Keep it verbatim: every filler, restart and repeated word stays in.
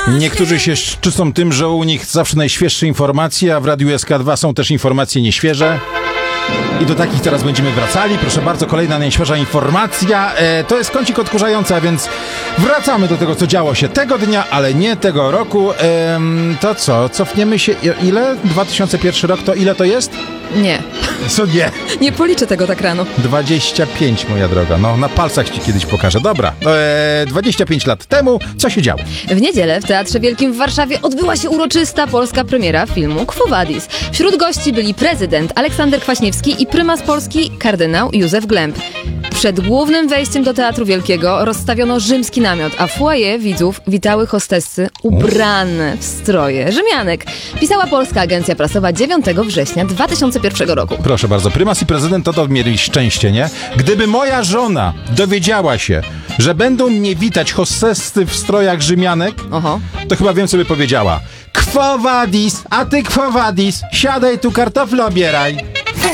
Niektórzy się szczycą tym, że u nich zawsze najświeższe informacje, a w Radiu S K dwa są też informacje nieświeże. I do takich teraz będziemy wracali. Proszę bardzo, kolejna najświeża informacja. E, to jest kącik odkurzający, a więc wracamy do tego, co działo się tego dnia, ale nie tego roku. E, to co? Cofniemy się. Ile? dwa tysiące pierwszy rok to ile to jest? Nie. Co nie? Nie policzę tego tak rano. dwadzieścia pięć, moja droga. No, na palcach ci kiedyś pokażę. Dobra. E, dwadzieścia pięć lat temu, co się działo? W niedzielę w Teatrze Wielkim w Warszawie odbyła się uroczysta polska premiera filmu Quo Vadis. Wśród gości byli prezydent Aleksander Kwaśniewski i prymas Polski kardynał Józef Glemp. Przed głównym wejściem do Teatru Wielkiego rozstawiono rzymski namiot, a w foyer widzów witały hostessy ubrane w stroje Rzymianek. Pisała Polska Agencja Prasowa dziewiątego września dwa tysiące pierwszego roku. Proszę bardzo, prymas i prezydent to, to mieli szczęście, nie? Gdyby moja żona dowiedziała się, że będą mnie witać hostessy w strojach Rzymianek, Oho. to chyba wiem, co by powiedziała. Quo Vadis, a ty Quo Vadis, siadaj tu, kartofle obieraj.